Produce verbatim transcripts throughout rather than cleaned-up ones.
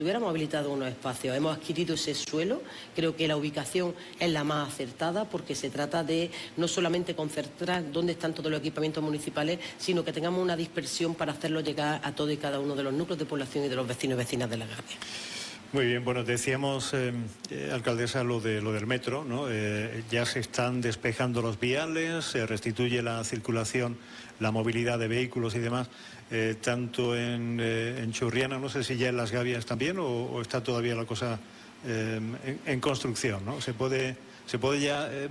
hubiéramos habilitado unos espacios. Hemos adquirido ese suelo, creo que la ubicación es la más acertada porque se trata de no solamente concentrar dónde están todos los equipamientos municipales, sino que tengamos una dispersión para hacerlo llegar a todo y cada uno de los núcleos de población y de los vecinos y vecinas de La Gavia. Muy bien, bueno, decíamos, eh, eh, alcaldesa, lo de lo del metro, ¿no? Eh, ya se están despejando los viales, se restituye la circulación, la movilidad de vehículos y demás, eh, tanto en, eh, en Churriana, no sé si ya en Las Gavias también, o, o está todavía la cosa eh, en, en construcción, ¿no? Se puede, se puede ya eh,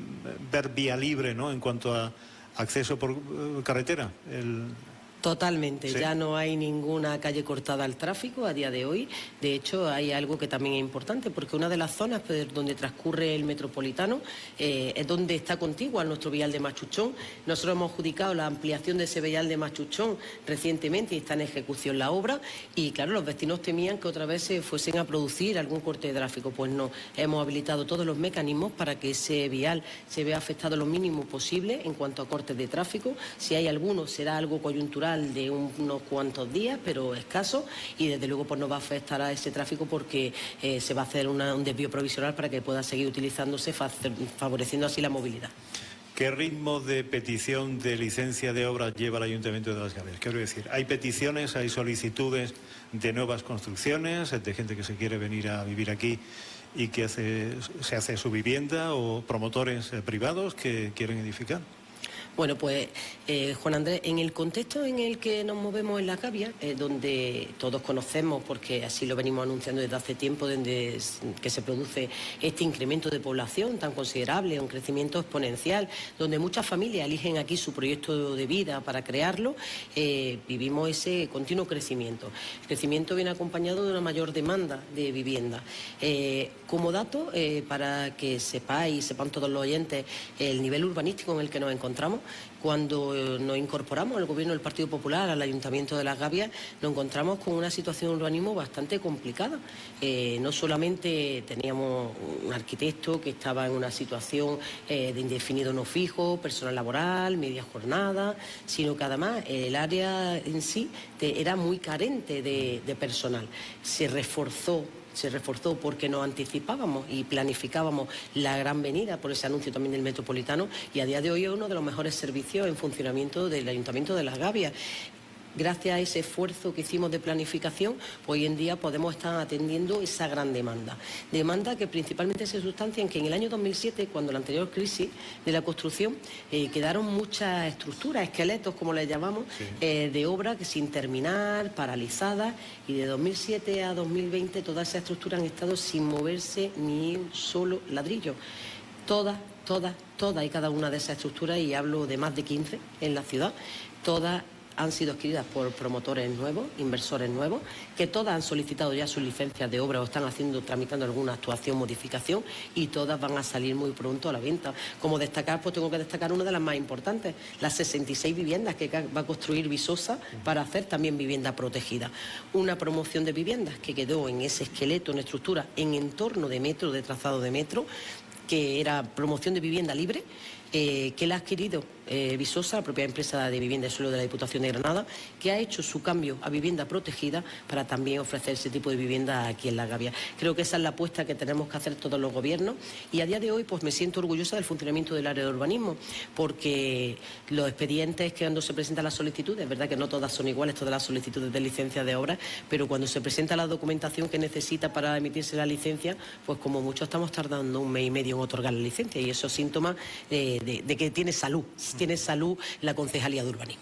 ver vía libre, ¿no?, en cuanto a acceso por eh, carretera. El... Totalmente, ¿Sí? Ya no hay ninguna calle cortada al tráfico a día de hoy. De hecho, hay algo que también es importante, porque una de las zonas pues, donde transcurre el metropolitano eh, es donde está contigua nuestro vial de Machuchón. Nosotros hemos adjudicado la ampliación de ese vial de Machuchón recientemente y está en ejecución la obra. Y claro, los vecinos temían que otra vez se fuesen a producir algún corte de tráfico. Pues no, hemos habilitado todos los mecanismos para que ese vial se vea afectado lo mínimo posible en cuanto a cortes de tráfico. Si hay alguno, será algo coyuntural de unos cuantos días, pero escaso, y desde luego pues no va a afectar a ese tráfico porque eh, se va a hacer una, un desvío provisional para que pueda seguir utilizándose, favoreciendo así la movilidad. ¿Qué ritmo de petición de licencia de obras lleva el Ayuntamiento de Las Gavias? Quiero decir, ¿hay peticiones, hay solicitudes de nuevas construcciones, de gente que se quiere venir a vivir aquí y que hace, se hace su vivienda, o promotores eh, privados que quieren edificar? Bueno, pues eh, Juan Andrés, en el contexto en el que nos movemos en La Gavia, eh, donde todos conocemos, porque así lo venimos anunciando desde hace tiempo, desde que se produce este incremento de población tan considerable, un crecimiento exponencial, donde muchas familias eligen aquí su proyecto de vida para crearlo, eh, vivimos ese continuo crecimiento. El crecimiento viene acompañado de una mayor demanda de vivienda. Eh, como dato, eh, para que sepáis, sepan todos los oyentes, el nivel urbanístico en el que nos encontramos, cuando nos incorporamos al Gobierno del Partido Popular, al Ayuntamiento de Las Gavias, nos encontramos con una situación de urbanismo bastante complicada. Eh, no solamente teníamos un arquitecto que estaba en una situación eh, de indefinido no fijo, personal laboral, media jornada, sino que además el área en sí te, era muy carente de, de personal. Se reforzó se reforzó porque nos anticipábamos y planificábamos la gran venida por ese anuncio también del Metropolitano, y a día de hoy es uno de los mejores servicios en funcionamiento del Ayuntamiento de Las Gavias. Gracias a ese esfuerzo que hicimos de planificación, pues hoy en día podemos estar atendiendo esa gran demanda. Demanda que principalmente se sustancia en que en el año dos mil siete, cuando la anterior crisis de la construcción, eh, quedaron muchas estructuras, esqueletos como les llamamos, sí. eh, de obra que sin terminar, paralizadas, y de dos mil siete a dos mil veinte todas esas estructuras han estado sin moverse ni un solo ladrillo. Todas, todas, todas y cada una de esas estructuras, y hablo de más de quince en la ciudad, todas han sido adquiridas por promotores nuevos, inversores nuevos, que todas han solicitado ya sus licencias de obra o están haciendo, tramitando alguna actuación, modificación, y todas van a salir muy pronto a la venta. Como destacar, pues tengo que destacar una de las más importantes, las sesenta y seis viviendas que va a construir Visosa para hacer también vivienda protegida. Una promoción de viviendas que quedó en ese esqueleto, en estructura, en entorno de metro, de trazado de metro, que era promoción de vivienda libre, eh, que la ha adquirido eh, Visosa, la propia empresa de vivienda y suelo de la Diputación de Granada, que ha hecho su cambio a vivienda protegida para también ofrecer ese tipo de vivienda aquí en La Gavia. Creo que esa es la apuesta que tenemos que hacer todos los gobiernos, y a día de hoy pues me siento orgullosa del funcionamiento del área de urbanismo, porque los expedientes que cuando se presentan las solicitudes, es verdad que no todas son iguales, todas las solicitudes de licencia de obra, pero cuando se presenta la documentación que necesita para emitirse la licencia, pues como mucho estamos tardando un mes y medio en otorgar la licencia, y eso es síntoma eh, de, de que tiene salud, tiene salud la Concejalía de Urbanismo.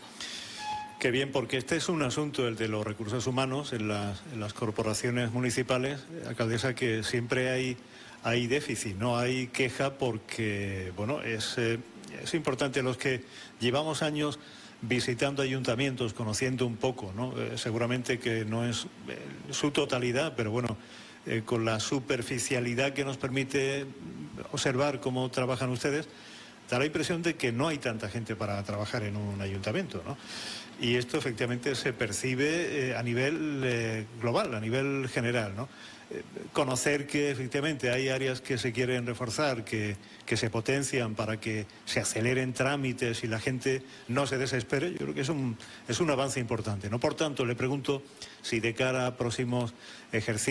Qué bien, porque este es un asunto, el de los recursos humanos en las, en las corporaciones municipales, alcaldesa, que siempre hay, hay déficit, no hay queja, porque, bueno, es, eh, es importante. Los que llevamos años visitando ayuntamientos, conociendo un poco, ¿no? Eh, seguramente que no es eh, su totalidad, pero bueno, eh, con la superficialidad que nos permite observar cómo trabajan ustedes, da la impresión de que no hay tanta gente para trabajar en un ayuntamiento, ¿no? Y esto efectivamente se percibe eh, a nivel eh, global, a nivel general, ¿no? Eh, conocer que efectivamente hay áreas que se quieren reforzar, que, que se potencian para que se aceleren trámites y la gente no se desespere, yo creo que es un, es un avance importante, ¿no? Por tanto, le pregunto si de cara a próximos ejercicios